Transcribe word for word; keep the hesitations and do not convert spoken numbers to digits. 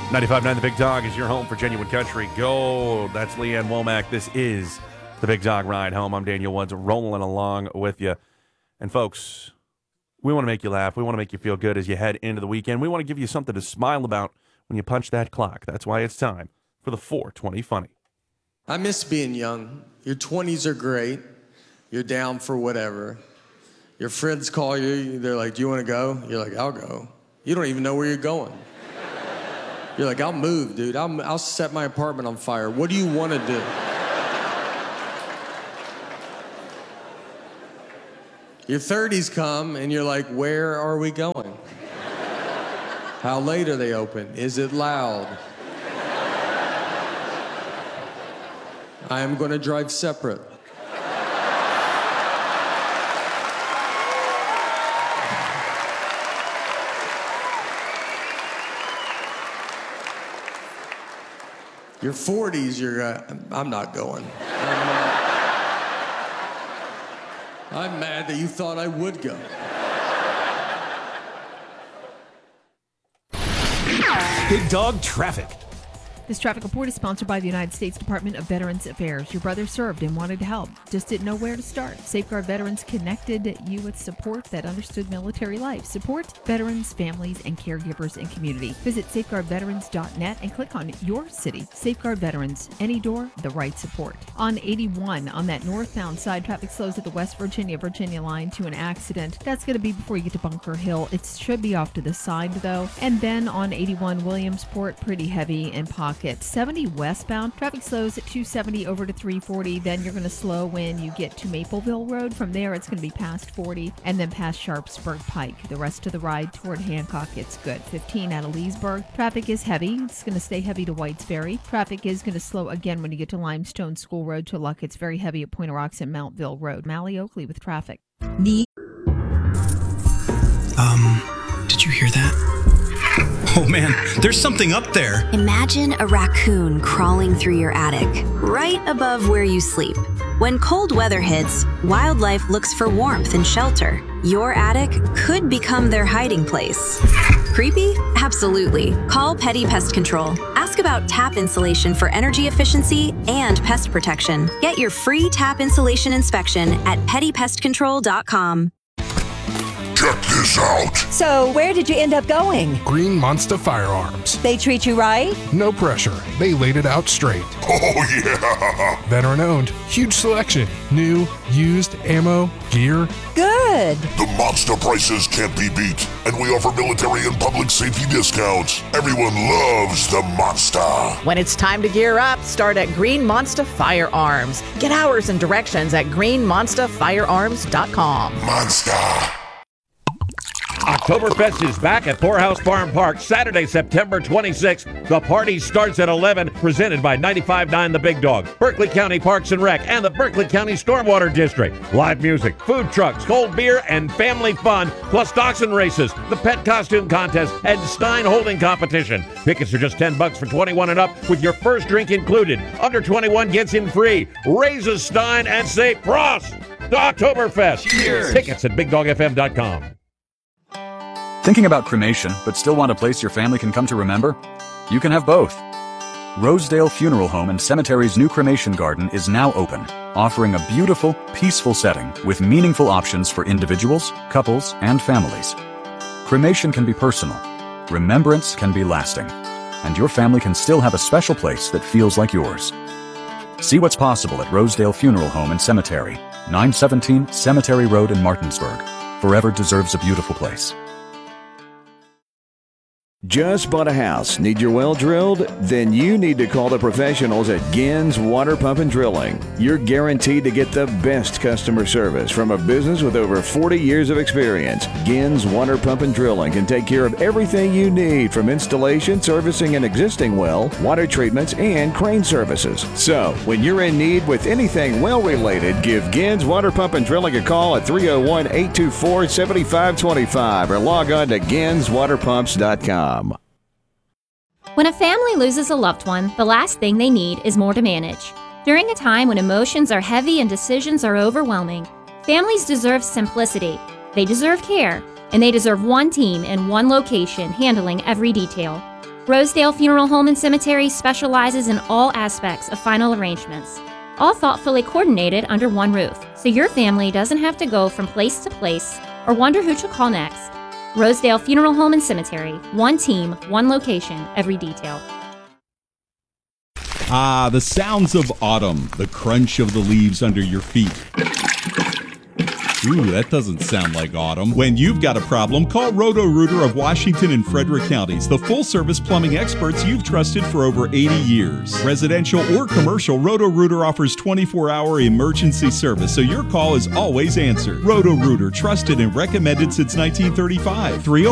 ninety-five point nine The Big Dog is your home for genuine country gold. That's Leanne Womack. This is The Big Dog Ride Home. I'm Daniel Woods, rolling along with you. And folks, we want to make you laugh. We want to make you feel good as you head into the weekend. We want to give you something to smile about when you punch that clock. That's why it's time for the four twenty Funny. I miss being young. Your twenties are great. You're down for whatever. Your friends call you. They're like, do you want to go? You're like, I'll go. You don't even know where you're going. You're like, I'll move, dude. I'll, I'll set my apartment on fire. What do you want to do? Your thirties come, and you're like, where are we going? How late are they open? Is it loud? I am going to drive separate. Your forties, you're, uh, I'm not going. I'm, uh, I'm mad that you thought I would go. Big Dog Traffic. This traffic report is sponsored by the United States Department of Veterans Affairs. Your brother served and wanted to help, just didn't know where to start. Safeguard Veterans connected you with support that understood military life. Support veterans, families, and caregivers and community. Visit safeguard veterans dot net and click on your city. Safeguard Veterans, any door, the right support. On eighty-one, on that northbound side, traffic slows at the West Virginia-Virginia line to an accident. That's going to be before you get to Bunker Hill. It should be off to the side, though. And then on eighty-one, Williamsport, pretty heavy in pockets. seventy westbound, traffic slows at two seventy over to three forty. Then you're going to slow when you get to Mapleville Road. From there, it's going to be past forty and then past Sharpsburg Pike. The rest of the ride toward Hancock, it's good. fifteen out of Leesburg. Traffic is heavy. It's going to stay heavy to Whites Ferry. Traffic is going to slow again when you get to Limestone School Road to Luck. It's very heavy at Point of Rocks and Mountville Road. Mally Oakley with traffic. Me. Um, did you hear that? Oh man, there's something up there. Imagine a raccoon crawling through your attic, right above where you sleep. When cold weather hits, wildlife looks for warmth and shelter. Your attic could become their hiding place. Creepy? Absolutely. Call Petty Pest Control. Ask about tap insulation for energy efficiency and pest protection. Get your free tap insulation inspection at petty pest control dot com. Check this out. So, where did you end up going? Green Monster Firearms. They treat you right? No pressure. They laid it out straight. Oh, yeah. Veteran owned. Huge selection. New, used, ammo, gear. Good. The monster prices can't be beat. And we offer military and public safety discounts. Everyone loves the monster. When it's time to gear up, start at Green Monster Firearms. Get hours and directions at green monster firearms dot com. Monster. Oktoberfest is back at Poorhouse Farm Park Saturday, September twenty-sixth. The party starts at eleven, presented by ninety-five point nine The Big Dog, Berkeley County Parks and Rec, and the Berkeley County Stormwater District. Live music, food trucks, cold beer, and family fun, plus dachshund races, the pet costume contest, and Stein holding competition. Tickets are just ten bucks for twenty-one and up, with your first drink included. Under twenty-one gets in free. Raise a Stein and say Prost to Oktoberfest. Cheers. Tickets at big dog f m dot com. Thinking about cremation, but still want a place your family can come to remember? You can have both. Rosedale Funeral Home and Cemetery's new cremation garden is now open, offering a beautiful, peaceful setting with meaningful options for individuals, couples, and families. Cremation can be personal, remembrance can be lasting, and your family can still have a special place that feels like yours. See what's possible at Rosedale Funeral Home and Cemetery, nine seventeen Cemetery Road in Martinsburg. Forever deserves a beautiful place. Just bought a house? Need your well drilled? Then you need to call the professionals at Gins Water Pump and Drilling. You're guaranteed to get the best customer service from a business with over forty years of experience. Gins Water Pump and Drilling can take care of everything you need, from installation, servicing an existing well, water treatments, and crane services. So, when you're in need with anything well related, give Gins Water Pump and Drilling a call at three oh one, eight two four, seven five two five or log on to gins water pumps dot com. When a family loses a loved one, the last thing they need is more to manage. During a time when emotions are heavy and decisions are overwhelming, families deserve simplicity, they deserve care, and they deserve one team in one location handling every detail. Rosedale Funeral Home and Cemetery specializes in all aspects of final arrangements, all thoughtfully coordinated under one roof, so your family doesn't have to go from place to place or wonder who to call next. Rosedale Funeral Home and Cemetery. One team, one location, every detail. Ah, the sounds of autumn, the crunch of the leaves under your feet. Ooh, that doesn't sound like autumn. When you've got a problem, call Roto-Rooter of Washington and Frederick counties, the full-service plumbing experts you've trusted for over eighty years. Residential or commercial, Roto-Rooter offers twenty-four hour emergency service, so your call is always answered. Roto-Rooter, trusted and recommended since nineteen thirty-five. three oh